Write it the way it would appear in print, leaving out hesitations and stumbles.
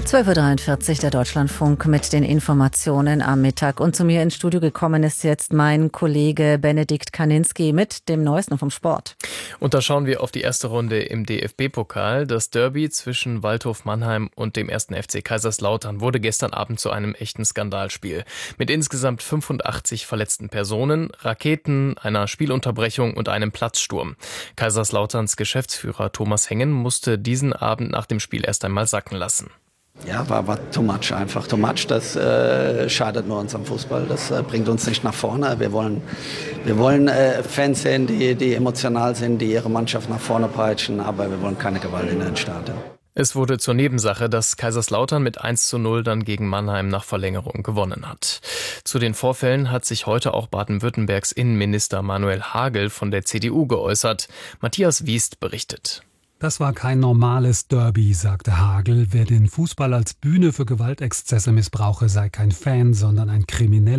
12:43 Uhr, der Deutschlandfunk mit den Informationen am Mittag. Und zu mir ins Studio gekommen ist jetzt mein Kollege Benedikt Kaninski mit dem Neuesten vom Sport. Und da schauen wir auf die erste Runde im DFB-Pokal. Das Derby zwischen Waldhof Mannheim und dem 1. FC Kaiserslautern wurde gestern Abend zu einem echten Skandalspiel. Mit insgesamt 85 verletzten Personen, Raketen, einer Spielunterbrechung und einem Platzsturm. Kaiserslauterns Geschäftsführer Thomas Hengen musste diesen Abend nach dem Spiel erst einmal sacken lassen. Ja, war too much einfach. Too much, das schadet nur unserem Fußball. Das bringt uns nicht nach vorne. Wir wollen Fans sehen, die emotional sind, die ihre Mannschaft nach vorne peitschen, aber wir wollen keine Gewalt in den Stadion. Es wurde zur Nebensache, dass Kaiserslautern mit 1:0 dann gegen Mannheim nach Verlängerung gewonnen hat. Zu den Vorfällen hat sich heute auch Baden-Württembergs Innenminister Manuel Hagel von der CDU geäußert. Matthias Wiest berichtet. Das war kein normales Derby, sagte Hagel. Wer den Fußball als Bühne für Gewaltexzesse missbrauche, sei kein Fan, sondern ein Krimineller.